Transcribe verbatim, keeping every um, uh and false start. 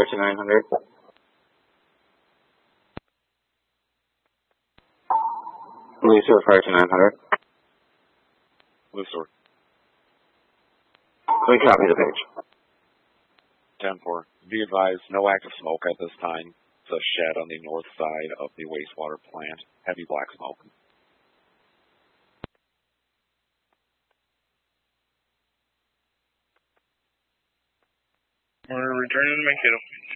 to nine hundred. Lucifer, fire to nine hundred. Lucifer. We copy the page. ten four. Be advised, no active smoke at this time. It's a shed on the north side of the wastewater plant. Heavy black smoke. We're returning to Mankato.